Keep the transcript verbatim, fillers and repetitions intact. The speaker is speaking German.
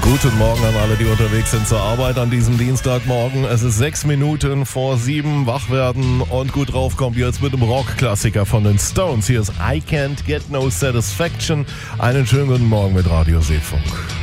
Guten Morgen an alle, die unterwegs sind zur Arbeit an diesem Dienstagmorgen. Es ist sechs Minuten vor sieben. Wach werden und gut drauf kommt jetzt mit dem Rockklassiker von den Stones. Hier ist I Can't Get No Satisfaction. Einen schönen guten Morgen mit Radio Seefunk.